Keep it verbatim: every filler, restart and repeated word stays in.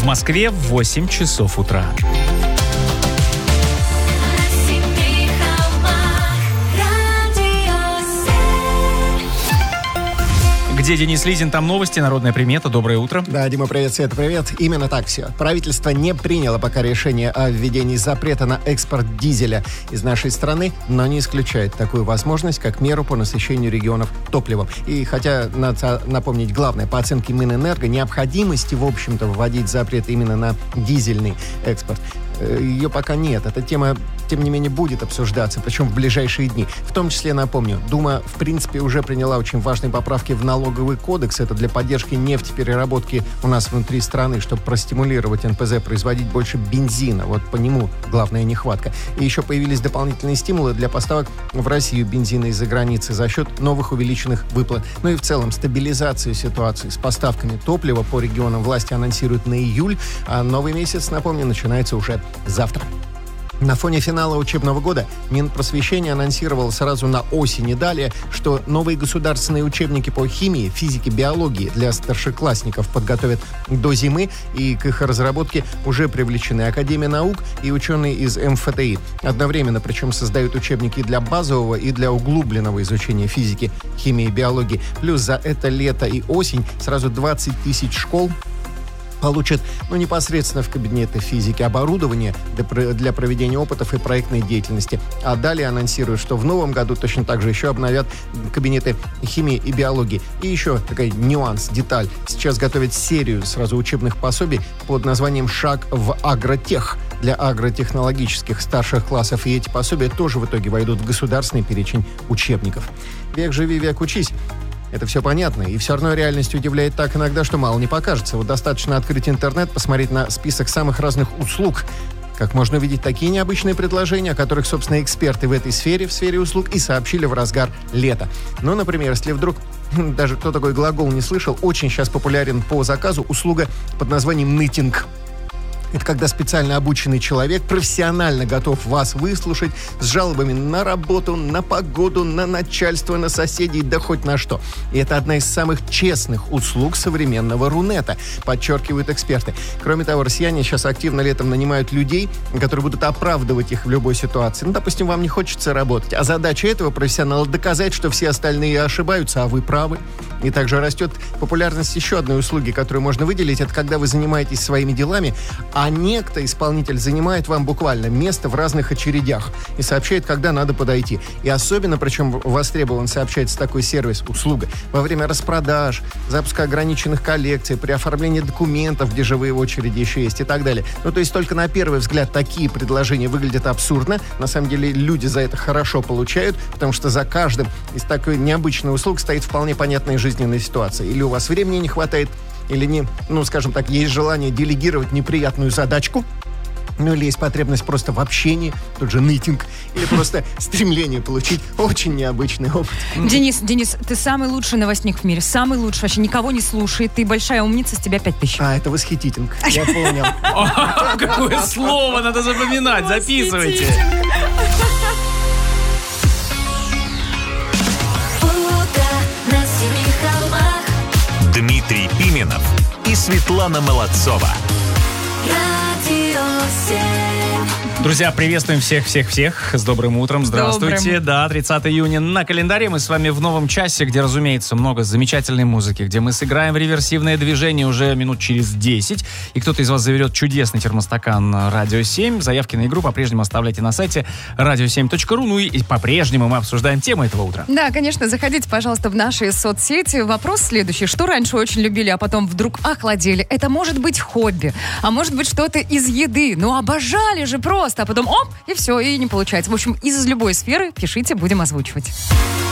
В Москве восемь часов утра. Где Денис Лизин, там новости, народная примета. Доброе утро. Да, Дима, привет, Света, привет. Именно так все. Правительство не приняло пока решение о введении запрета на экспорт дизеля из нашей страны, но не исключает такую возможность, как меру по насыщению регионов топливом. И хотя, надо напомнить, главное, по оценке Минэнерго, необходимости, в общем-то, вводить запрет именно на дизельный экспорт, ее пока нет. Эта тема, тем не менее, будет обсуждаться, причем в ближайшие дни. В том числе, напомню, Дума, в принципе, уже приняла очень важные поправки в налоговый кодекс. Это для поддержки нефтепереработки у нас внутри страны, чтобы простимулировать эн пэ зэ производить больше бензина. Вот по нему главная нехватка. И еще появились дополнительные стимулы для поставок в Россию бензина из-за границы за счет новых увеличенных выплат. Ну и в целом стабилизацию ситуации с поставками топлива по регионам власти анонсируют на июль, а новый месяц, напомню, начинается уже завтра. На фоне финала учебного года Минпросвещение анонсировало сразу на осень и далее, что новые государственные учебники по химии, физике, биологии для старшеклассников подготовят до зимы, и к их разработке уже привлечены Академия наук и ученые из эм эф тэ и. Одновременно, причем, создают учебники для базового и для углубленного изучения физики, химии и биологии. Плюс за это лето и осень сразу двадцать тысяч школ получат, ну, непосредственно в кабинеты физики оборудование для, для проведения опытов и проектной деятельности. А далее анонсируют, что в новом году точно так же еще обновят кабинеты химии и биологии. И еще такой нюанс, деталь. Сейчас готовят серию сразу учебных пособий под названием «Шаг в агротех» для агротехнологических старших классов. И эти пособия тоже в итоге войдут в государственный перечень учебников. Век живи, век учись. Это все понятно, и все равно реальность удивляет так иногда, что мало не покажется. Вот достаточно открыть интернет, посмотреть на список самых разных услуг, как можно увидеть такие необычные предложения, о которых, собственно, эксперты в этой сфере, в сфере услуг, и сообщили в разгар лета. Ну, например, если вдруг даже кто такой глагол не слышал, очень сейчас популярен по заказу услуга под названием «нытинг». Это когда специально обученный человек профессионально готов вас выслушать с жалобами на работу, на погоду, на начальство, на соседей, да хоть на что. И это одна из самых честных услуг современного Рунета, подчеркивают эксперты. Кроме того, россияне сейчас активно летом нанимают людей, которые будут оправдывать их в любой ситуации. Ну, допустим, вам не хочется работать, а задача этого профессионала доказать, что все остальные ошибаются, а вы правы. И также растет популярность еще одной услуги, которую можно выделить. Это когда вы занимаетесь своими делами, а некто, исполнитель, занимает вам буквально место в разных очередях и сообщает, когда надо подойти. И особенно, причем востребован, сообщается такой сервис, услуга, во время распродаж, запуска ограниченных коллекций, при оформлении документов, где живые очереди еще есть и так далее. Ну, то есть только на первый взгляд такие предложения выглядят абсурдно. На самом деле люди за это хорошо получают, потому что за каждым из такой необычной услуг стоит вполне понятная жизненная ситуация. Или у вас времени не хватает, или не, ну, скажем так, есть желание делегировать неприятную задачку, ну, или есть потребность просто в общении, тот же нытинг, или просто стремление получить очень необычный опыт. Денис, Денис, ты самый лучший новостник в мире, самый лучший, вообще никого не слушает, ты большая умница, с тебя пять тысяч. А, это восхититинг, я понял. Какое слово надо запоминать, записывайте. Дмитрий Пименов и Светлана Молодцова. Друзья, приветствуем всех-всех-всех с добрым утром. Здравствуйте. Добрым. Да, тридцатого июня на календаре. Мы с вами в новом часе, где, разумеется, много замечательной музыки, где мы сыграем в реверсивное движение уже минут через десять. И кто-то из вас заберет чудесный термостакан «Радио семь». Заявки на игру по-прежнему оставляйте на сайте радио семь точка ру. Ну и, и по-прежнему мы обсуждаем тему этого утра. Да, конечно, заходите, пожалуйста, в наши соцсети. Вопрос следующий. Что раньше очень любили, а потом вдруг охладели? Это может быть хобби, а может быть что-то из еды. Ну, обожали же просто. А потом оп, и все, и не получается. В общем, из любой сферы пишите, будем озвучивать.